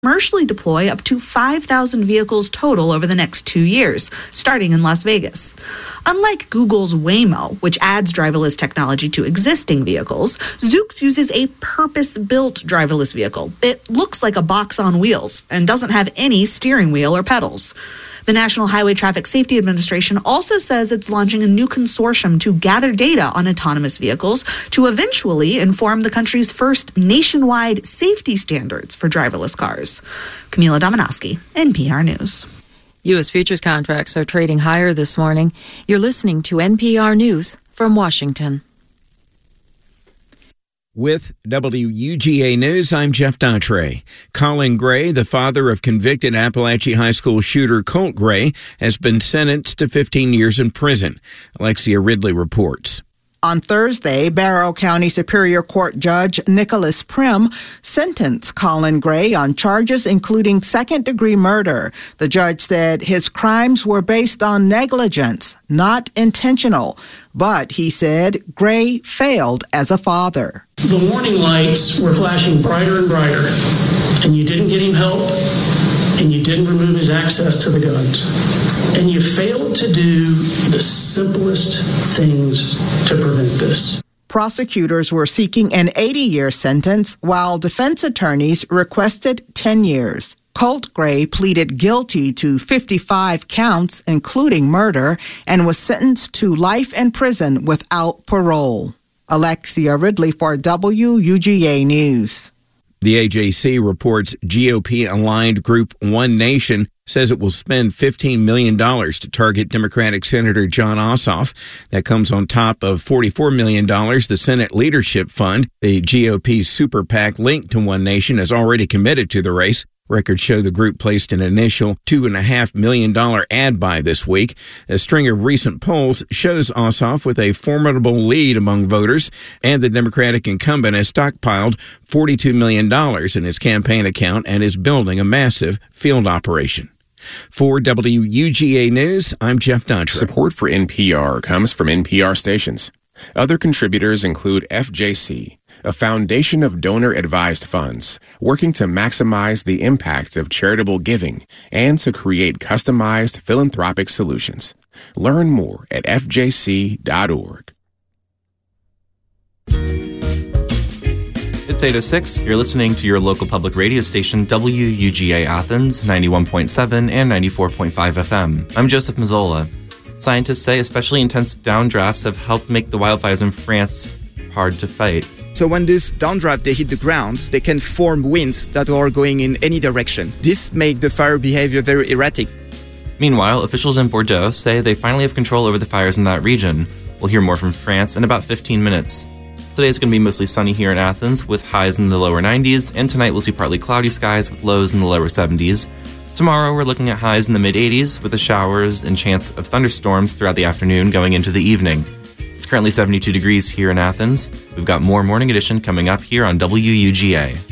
commercially deploy up to 5,000 vehicles total over the next 2 years, starting in Las Vegas. Unlike Google's Waymo, which adds driverless technology to existing vehicles, Zoox uses a purpose-built driverless vehicle. It looks like a box on wheels and doesn't have any steering wheel or pedals. The National Highway Traffic Safety Administration also says it's launching a new consortium to gather data on autonomous vehicles to eventually inform the country's first nationwide safety standards for driverless cars. Camila Dominowski, NPR News. U.S. futures contracts are trading higher this morning. You're listening to NPR News from Washington. With WUGA News, I'm Jeff Daughtry. Colin Gray, the father of convicted Appalachia High School shooter Colt Gray, has been sentenced to 15 years in prison. Alexia Ridley reports. On Thursday, Barrow County Superior Court Judge Nicholas Prim sentenced Colin Gray on charges including second-degree murder. The judge said his crimes were based on negligence, not intentional. But, he said, Gray failed as a father. The warning lights were flashing brighter and brighter, and you didn't get him help, and you didn't remove his access to the guns. And you failed to do the simplest things to prevent this. Prosecutors were seeking an 80-year sentence, while defense attorneys requested 10 years. Colt Gray pleaded guilty to 55 counts, including murder, and was sentenced to life in prison without parole. Alexia Ridley for WUGA News. The AJC reports GOP-aligned group One Nation says it will spend $15 million to target Democratic Senator Jon Ossoff. That comes on top of $44 million the Senate Leadership Fund. The GOP super PAC linked to One Nation has already committed to the race. Records show the group placed an initial $2.5 million ad buy this week. A string of recent polls shows Ossoff with a formidable lead among voters, and the Democratic incumbent has stockpiled $42 million in his campaign account and is building a massive field operation. For WUGA News, I'm Jeff Daughtry. Support for NPR comes from NPR stations. Other contributors include FJC, a foundation of donor-advised funds working to maximize the impact of charitable giving and to create customized philanthropic solutions. Learn more at fjc.org. It's 8:06. You're listening to your local public radio station, WUGA Athens, 91.7 and 94.5 FM. I'm Joseph Mazzola. Scientists say especially intense downdrafts have helped make the wildfires in France hard to fight. So when this downdraft, they hit the ground, they can form winds that are going in any direction. This makes the fire behavior very erratic. Meanwhile, officials in Bordeaux say they finally have control over the fires in that region. We'll hear more from France in about 15 minutes. Today it's going to be mostly sunny here in Athens with highs in the lower 90s, and tonight we'll see partly cloudy skies with lows in the lower 70s. Tomorrow, we're looking at highs in the mid-80s with the showers and chance of thunderstorms throughout the afternoon going into the evening. It's currently 72 degrees here in Athens. We've got more Morning Edition coming up here on WUGA.